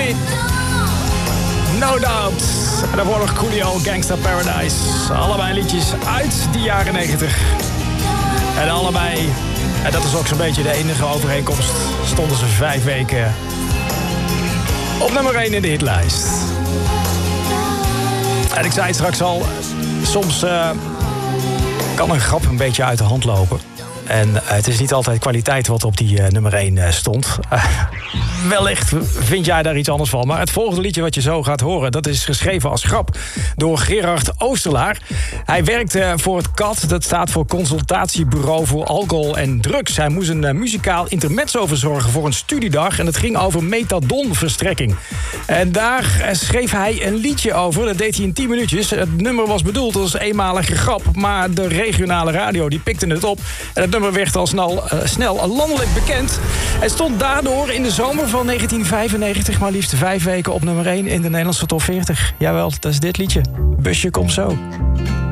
Lee. No Doubt. En daarvoor nog Coolio, Gangsta Paradise. Allebei liedjes uit de jaren 90. En allebei, en dat is ook zo'n beetje de enige overeenkomst, stonden ze 5 weken op nummer 1 in de hitlijst. En ik zei het straks al, soms kan een grap een beetje uit de hand lopen. En het is niet altijd kwaliteit wat op die nummer 1 stond. Wellicht vind jij daar iets anders van. Maar het volgende liedje wat je zo gaat horen, dat is geschreven als grap door Gerard Oosterlaar. Hij werkt voor het CAD, dat staat voor Consultatiebureau voor Alcohol en Drugs. Hij moest een muzikaal intermezzo verzorgen voor een studiedag. En het ging over methadonverstrekking. En daar schreef hij een liedje over. Dat deed hij in 10 minuutjes. Het nummer was bedoeld als eenmalige grap. Maar de regionale radio die pikte het op. En het nummer werd al snel landelijk bekend. Het stond daardoor in de zomer van 1995 maar liefst 5 weken op nummer 1 in de Nederlandse top 40. Jawel, dat is dit liedje. Busje komt zo.